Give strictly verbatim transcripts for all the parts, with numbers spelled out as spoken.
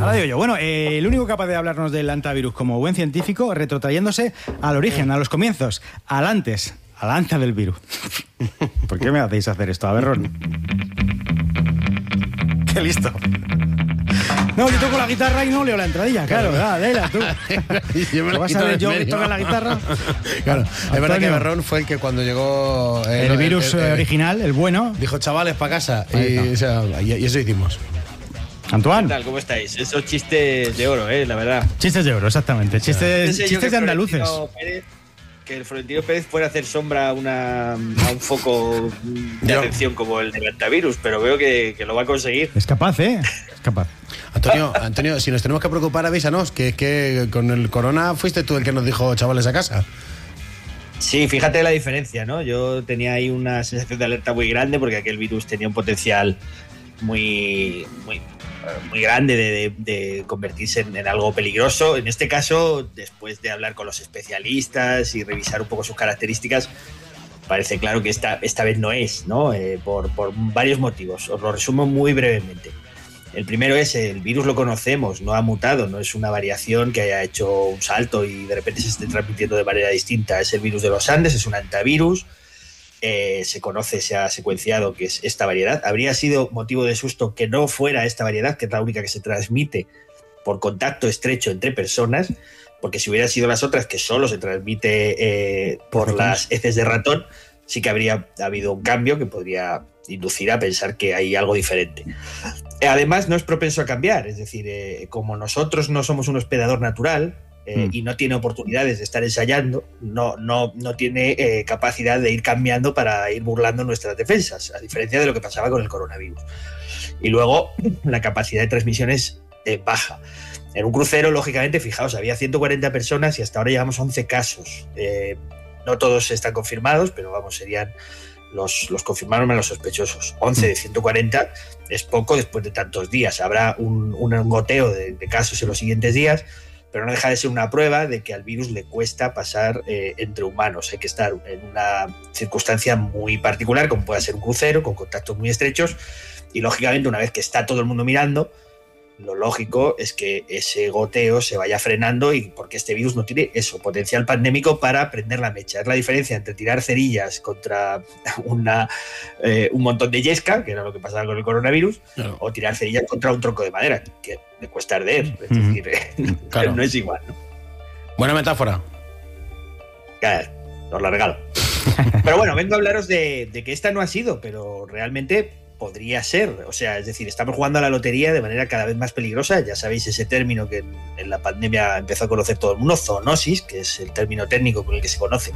Ahora digo yo, bueno, eh, el único capaz de hablarnos del antivirus como buen científico, retrotrayéndose al origen, a los comienzos, al antes, al antes del virus. ¿Por qué me hacéis hacer esto? A ver, Ron. Qué listo. No, yo toco la guitarra y no leo la entradilla, claro, claro, léela tú. Yo me la ¿Vas a ver yo que toca la guitarra? Claro, es verdad que Berrón fue el que cuando llegó... Eh, el virus el, el, original, el bueno. Dijo, chavales, para casa. Y, o sea, y, y eso hicimos. Antoine. ¿Qué tal? ¿Cómo estáis? Esos chistes de oro, eh, la verdad. Chistes de oro, exactamente. Chistes, chistes de andaluces. Pérez, que el Florentino Pérez fuera a hacer sombra a, una, a un foco de Yo. atención como el del antivirus, pero veo que, que lo va a conseguir. Es capaz, ¿eh? Es capaz. Antonio, Antonio, si nos tenemos que preocupar, avísanos, que es que con el corona fuiste tú el que nos dijo, chavales, a casa. Sí, fíjate la diferencia, ¿no? Yo tenía ahí una sensación de alerta muy grande porque aquel virus tenía un potencial muy, muy, muy grande de, de, de convertirse en, en algo peligroso. En este caso, después de hablar con los especialistas y revisar un poco sus características, parece claro que esta, esta vez no es, ¿no? Eh, por, por varios motivos. Os lo resumo muy brevemente. El primero es, el virus lo conocemos, no ha mutado, no es una variación que haya hecho un salto y de repente se esté transmitiendo de manera distinta. Es el virus de los Andes, es un antivirus, eh, se conoce, se ha secuenciado que es esta variedad. Habría sido motivo de susto que no fuera esta variedad, que es la única que se transmite por contacto estrecho entre personas, porque si hubiera sido las otras, que solo se transmite eh, por las heces de ratón, sí que habría habido un cambio que podría inducir a pensar que hay algo diferente. Además, no es propenso a cambiar, es decir, eh, como nosotros no somos un hospedador natural eh, mm. y no tiene oportunidades de estar ensayando, no, no, no tiene eh, capacidad de ir cambiando para ir burlando nuestras defensas, a diferencia de lo que pasaba con el coronavirus. Y luego, la capacidad de transmisión es eh, baja. En un crucero, lógicamente, fijaos, había ciento cuarenta personas y hasta ahora llevamos once casos. Eh, no todos están confirmados, pero vamos, serían... Los, los confirmaron a los sospechosos. once de ciento cuarenta es poco después de tantos días. Habrá un, un goteo de, de casos en los siguientes días, pero no deja de ser una prueba de que al virus le cuesta pasar eh, entre humanos. Hay que estar en una circunstancia muy particular, como puede ser un crucero, con contactos muy estrechos, y lógicamente una vez que está todo el mundo mirando, lo lógico es que ese goteo se vaya frenando, y porque este virus no tiene eso, potencial pandémico para prender la mecha. Es la diferencia entre tirar cerillas contra una, eh, un montón de yesca, que era lo que pasaba con el coronavirus, claro, o tirar cerillas contra un tronco de madera, que le cuesta arder. Es mm. decir, claro, no es igual, ¿no? Buena metáfora. Claro, os la regalo. Pero bueno, vengo a hablaros de, de que esta no ha sido, pero realmente podría ser. O sea, es decir, estamos jugando a la lotería de manera cada vez más peligrosa. Ya sabéis ese término que en, en la pandemia empezó a conocer todo el mundo, zoonosis, que es el término técnico con el que se conoce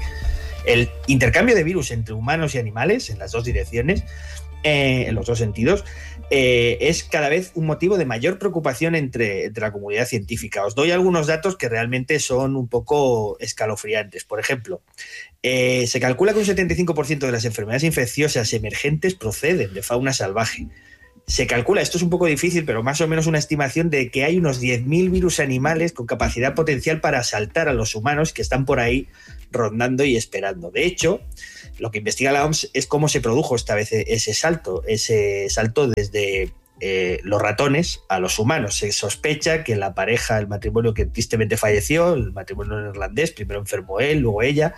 el intercambio de virus entre humanos y animales en las dos direcciones, eh, en los dos sentidos, eh, es cada vez un motivo de mayor preocupación entre, entre la comunidad científica. Os doy algunos datos que realmente son un poco escalofriantes. Por ejemplo, eh, se calcula que un setenta y cinco por ciento de las enfermedades infecciosas emergentes proceden de fauna salvaje. Se calcula, esto es un poco difícil, pero más o menos una estimación de que hay unos diez mil virus animales con capacidad potencial para asaltar a los humanos que están por ahí rondando y esperando. De hecho, lo que investiga la O M S es cómo se produjo esta vez ese salto, ese salto desde eh, los ratones a los humanos. Se sospecha que la pareja, el matrimonio que tristemente falleció, el matrimonio neerlandés, primero enfermó él, luego ella,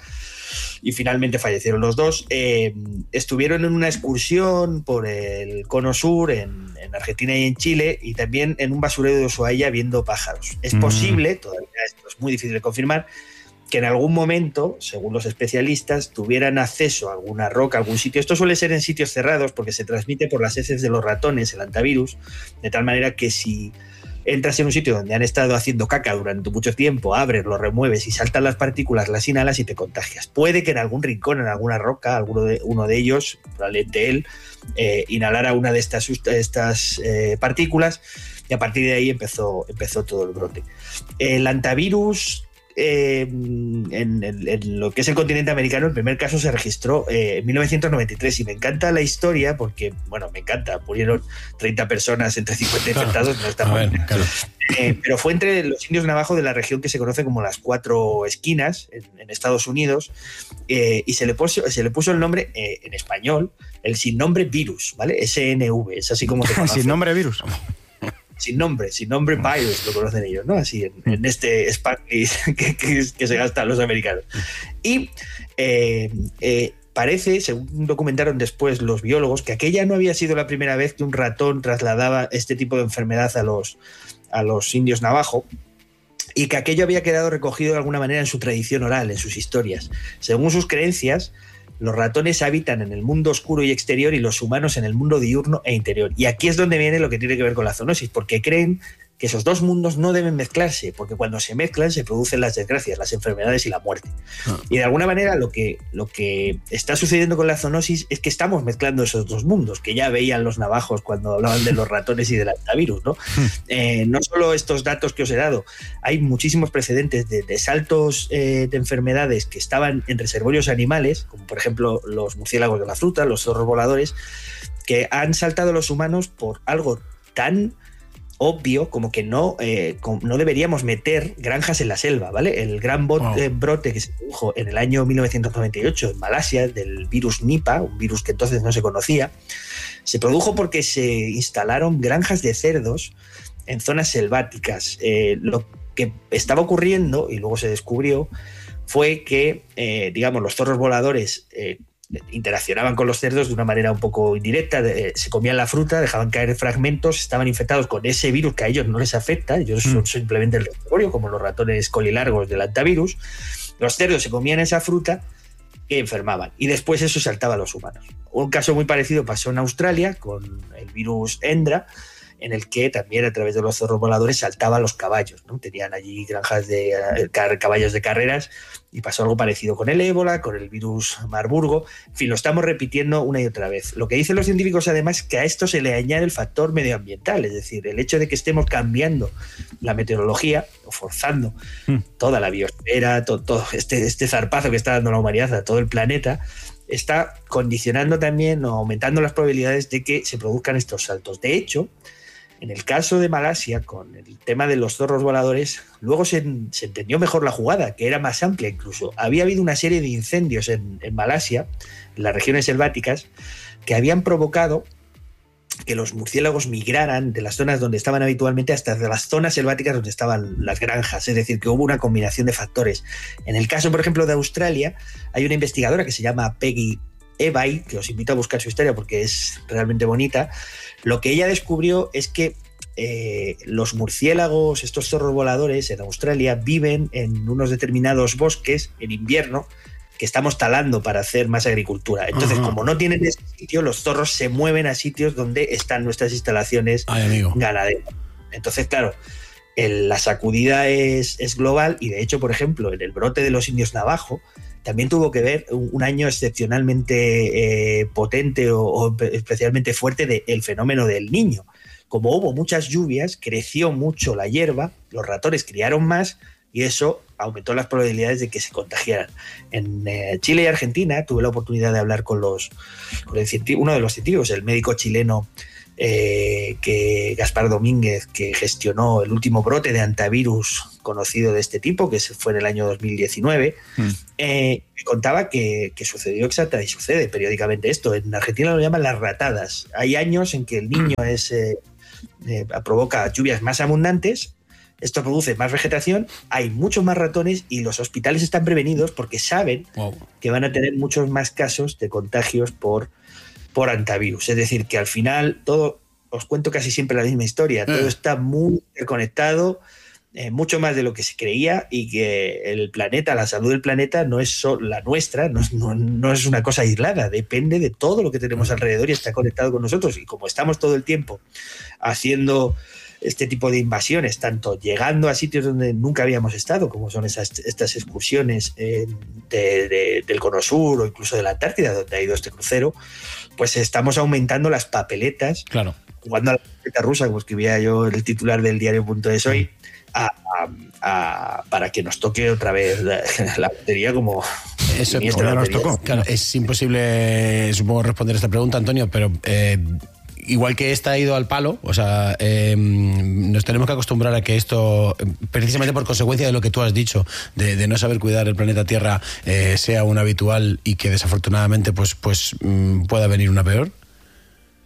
y finalmente fallecieron los dos, eh, estuvieron en una excursión por el Cono Sur, en, en Argentina y en Chile, y también en un basurero de Ushuaia viendo pájaros. Es mm. posible, todavía esto es muy difícil de confirmar, que en algún momento, según los especialistas, tuvieran acceso a alguna roca, a algún sitio. Esto suele ser en sitios cerrados porque se transmite por las heces de los ratones, el antivirus, de tal manera que si entras en un sitio donde han estado haciendo caca durante mucho tiempo, abres, lo remueves y saltan las partículas, las inhalas y te contagias. Puede que en algún rincón, en alguna roca, alguno de, uno de ellos, probablemente él, eh, inhalara una de estas, estas eh, partículas, y a partir de ahí empezó, empezó todo el brote. El antivirus... Eh, en, en, en lo que es el continente americano, el primer caso se registró eh, en mil novecientos noventa y tres, y me encanta la historia porque, bueno, me encanta, murieron treinta personas entre cincuenta infectados, no está mal, claro. eh, pero fue entre los indios navajo de la región que se conoce como las Cuatro Esquinas en, en Estados Unidos, eh, y se le, puso, se le puso el nombre eh, en español, el sin nombre virus, ¿vale? S N V, es así como se conoce. Sin nombre virus. sin nombre, sin nombre virus, lo conocen ellos, ¿no? Así en, en este Spanglish que, que, que se gastan los americanos. Y eh, eh, parece, según documentaron después los biólogos, que aquella no había sido la primera vez que un ratón trasladaba este tipo de enfermedad a los, a los indios navajo, y que aquello había quedado recogido de alguna manera en su tradición oral, en sus historias. Según sus creencias, los ratones habitan en el mundo oscuro y exterior y los humanos en el mundo diurno e interior. Y aquí es donde viene lo que tiene que ver con la zoonosis, porque creen que esos dos mundos no deben mezclarse, porque cuando se mezclan se producen las desgracias, las enfermedades y la muerte. Ah. Y de alguna manera lo que, lo que está sucediendo con la zoonosis es que estamos mezclando esos dos mundos, que ya veían los navajos cuando hablaban de los ratones y del antivirus, ¿no? Eh, no solo estos datos que os he dado, hay muchísimos precedentes de, de saltos eh, de enfermedades que estaban en reservorios animales, como por ejemplo los murciélagos de la fruta, los zorros voladores, que han saltado los humanos por algo tan obvio como que no, eh, no deberíamos meter granjas en la selva, ¿vale? El gran bot, wow. eh, brote que se produjo en el año mil novecientos noventa y ocho en Malasia del virus Nipah, un virus que entonces no se conocía, se produjo porque se instalaron granjas de cerdos en zonas selváticas. Eh, lo que estaba ocurriendo, y luego se descubrió, fue que, eh, digamos, los zorros voladores eh, interaccionaban con los cerdos de una manera un poco indirecta, de, se comían la fruta, dejaban caer fragmentos, estaban infectados con ese virus que a ellos no les afecta, ellos mm. son simplemente el reservorio, como los ratones colilargos del antivirus. Los cerdos se comían esa fruta que enfermaban y después eso saltaba a los humanos. Un caso muy parecido pasó en Australia con el virus Hendra, en el que también a través de los zorros voladores saltaban los caballos, ¿no? Tenían allí granjas de eh, caballos de carreras y pasó algo parecido con el ébola, con el virus Marburgo. En fin, lo estamos repitiendo una y otra vez. Lo que dicen los científicos además es que a esto se le añade el factor medioambiental, es decir, el hecho de que estemos cambiando la meteorología o forzando mm. toda la biosfera, todo, todo este, este zarpazo que está dando la humanidad a todo el planeta, está condicionando también o aumentando las probabilidades de que se produzcan estos saltos. De hecho, en el caso de Malasia, con el tema de los zorros voladores, luego se, se entendió mejor la jugada, que era más amplia incluso. Había habido una serie de incendios en, en Malasia, en las regiones selváticas, que habían provocado que los murciélagos migraran de las zonas donde estaban habitualmente hasta las zonas selváticas donde estaban las granjas. Es decir, que hubo una combinación de factores. En el caso, por ejemplo, de Australia, hay una investigadora que se llama Peggy Ebay, que os invito a buscar su historia porque es realmente bonita. Lo que ella descubrió es que eh, los murciélagos, estos zorros voladores en Australia, viven en unos determinados bosques en invierno que estamos talando para hacer más agricultura. Entonces, uh-huh. como no tienen ese sitio, los zorros se mueven a sitios donde están nuestras instalaciones Ay, ganaderas. Entonces, claro, el, la sacudida es, es global y, de hecho, por ejemplo, en el brote de los indios navajo, también tuvo que ver un, un año excepcionalmente eh, potente o, o especialmente fuerte del fenómeno del Niño. Como hubo muchas lluvias, creció mucho la hierba, los ratones criaron más y eso aumentó las probabilidades de que se contagiaran. En eh, Chile y Argentina tuve la oportunidad de hablar con, los, con el uno de los científicos, el médico chileno eh, que Gaspar Domínguez, que gestionó el último brote de antivirus conocido de este tipo, que fue en el año dos mil diecinueve, mm. eh, me contaba que, que sucedió exactamente, y sucede periódicamente esto. En Argentina lo llaman las ratadas. Hay años en que el Niño es, eh, eh, provoca lluvias más abundantes. Esto produce más vegetación, hay muchos más ratones y los hospitales están prevenidos porque saben wow. que van a tener muchos más casos de contagios por, por antivirus. Es decir, que al final todo, os cuento casi siempre la misma historia, todo está muy interconectado, eh, mucho más de lo que se creía, y que el planeta, la salud del planeta no es solo la nuestra, no es, no, no es una cosa aislada, depende de todo lo que tenemos alrededor y está conectado con nosotros. Y como estamos todo el tiempo haciendo este tipo de invasiones, tanto llegando a sitios donde nunca habíamos estado, como son esas, estas excursiones eh, de, de, del Cono Sur o incluso de la Antártida, donde ha ido este crucero, pues estamos aumentando las papeletas, claro. jugando a la papeleta rusa, como escribía yo el titular del diario.es hoy, a, a, a, para que nos toque otra vez la, la batería como... Eso ya nos tocó. Claro, es imposible, supongo, responder esta pregunta, Antonio, pero... Eh, igual que esta ha ido al palo, o sea, eh, nos tenemos que acostumbrar a que esto, precisamente por consecuencia de lo que tú has dicho, de, de no saber cuidar el planeta Tierra, eh, sea un habitual y que desafortunadamente pues, pues pueda venir una peor.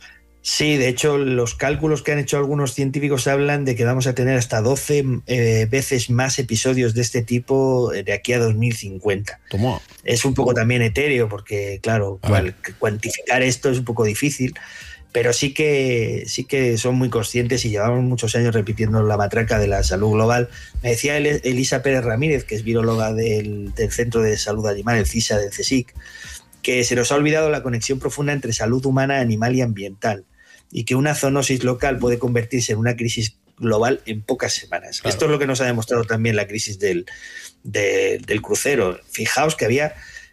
Sí, de hecho, los cálculos que han hecho algunos científicos hablan de que vamos a tener hasta doce eh, veces más episodios de este tipo de aquí a dos mil cincuenta. ¿Cómo? Es un poco también etéreo porque, claro, cual, cuantificar esto es un poco difícil, pero sí que, sí que son muy conscientes y llevamos muchos años repitiendo la matraca de la salud global. Me decía Elisa Pérez Ramírez, que es viróloga del, del Centro de Salud Animal, el CISA del CSIC, que se nos ha olvidado la conexión profunda entre salud humana, animal y ambiental, y que una zoonosis local puede convertirse en una crisis global en pocas semanas. Claro. Esto es lo que nos ha demostrado también la crisis del, del, del crucero. Fijaos que había,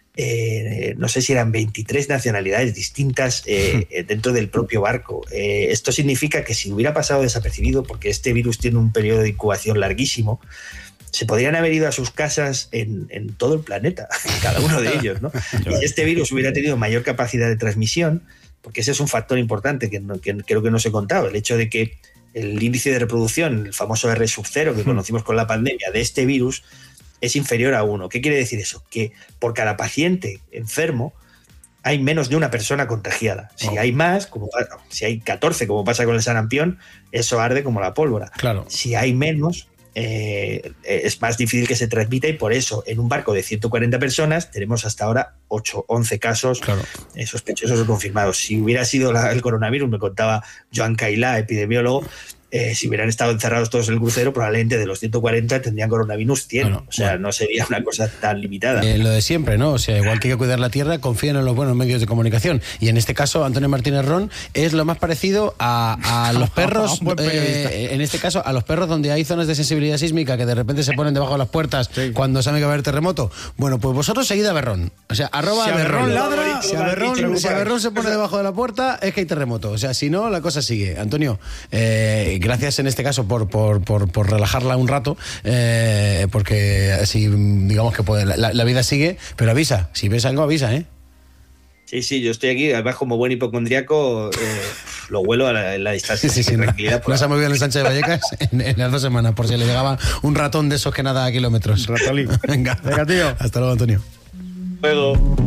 eh, no sé si eran veintitrés nacionalidades distintas eh, dentro del propio barco. Eh, esto significa que si hubiera pasado desapercibido, porque este virus tiene un periodo de incubación larguísimo, se podrían haber ido a sus casas en, en todo el planeta, cada uno de ellos, ¿no? Y este virus hubiera tenido mayor capacidad de transmisión, porque ese es un factor importante que, no, que creo que no os he contado, el hecho de que el índice de reproducción, el famoso R sub cero que conocimos con la pandemia de este virus, es inferior a uno. ¿Qué quiere decir eso? Que por cada paciente enfermo hay menos de una persona contagiada. Si oh. hay más, como si hay catorce, como pasa con el sarampión, eso arde como la pólvora. Claro. Si hay menos, Eh, es más difícil que se transmita, y por eso en un barco de ciento cuarenta personas tenemos hasta ahora ocho, once casos claro. eh, sospechosos o confirmados. Si hubiera sido la, el coronavirus, me contaba Joan Cailá, epidemiólogo, eh, si hubieran estado encerrados todos en el crucero, probablemente de los ciento cuarenta tendrían coronavirus cien. Bueno, o sea, bueno. no sería una cosa tan limitada. Eh, lo de siempre, ¿no? O sea, igual que hay que cuidar la tierra, confíen en los buenos medios de comunicación. Y en este caso, Antonio Martínez Ron es lo más parecido a, a los perros, eh, en este caso, a los perros donde hay zonas de sensibilidad sísmica que de repente se ponen debajo de las puertas sí. cuando sabe que va a haber terremoto. Bueno, pues vosotros seguid a Berrón. O sea, arroba si a Berrón. ladra, si a Berrón, si a Berrón se pone debajo de la puerta, es que hay terremoto. O sea, si no, la cosa sigue. Antonio, eh, gracias en este caso Por, por, por, por relajarla un rato, eh, porque así digamos que puede, la, la vida sigue, pero avisa, si ves algo avisa, ¿eh? Sí, sí, yo estoy aquí, además como buen hipocondriaco, eh, lo huelo a la, a la distancia. Sí, sí, sí, tranquilidad. No, no se ha movido en el Sánchez de Vallecas en, en las dos semanas, por si le llegaba un ratón de esos que nada a kilómetros. Ratolín. Venga, Venga, tío. Hasta luego, Antonio. Luego.